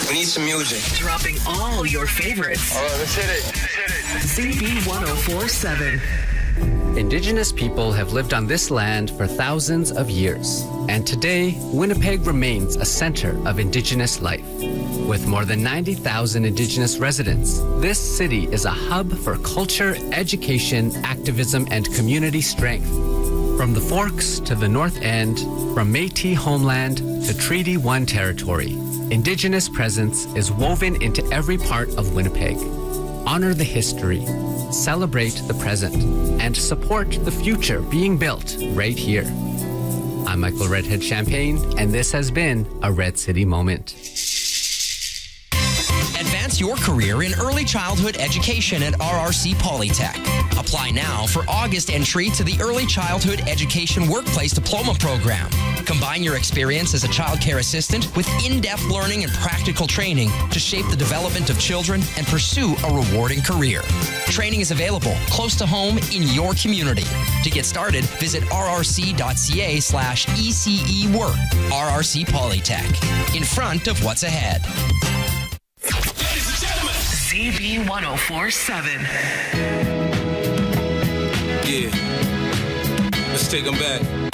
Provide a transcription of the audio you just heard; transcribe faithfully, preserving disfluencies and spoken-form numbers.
We need some music. Dropping all your favorites. All right, let's hit it. Let's hit it. Z B one oh four point seven. Indigenous people have lived on this land for thousands of years, and today, Winnipeg remains a center of Indigenous life. With more than ninety thousand Indigenous residents, this city is a hub for culture, education, activism, and community strength. From the Forks to the North End, from Métis homeland to Treaty one territory, Indigenous presence is woven into every part of Winnipeg. Honor the history, celebrate the present, and support the future being built right here. I'm Michael Redhead Champagne, and this has been a Red City Moment. Advance your career in early childhood education at R R C Polytech. Apply now for August entry to the Early Childhood Education Workplace Diploma Program. Combine your experience as a child care assistant with in-depth learning and practical training to shape the development of children and pursue a rewarding career. Training is available close to home in your community. To get started, visit rrc.ca slash ECE work. R R C Polytech. In front of what's ahead. Z B one oh four point seven. Yeah. Let's take them back.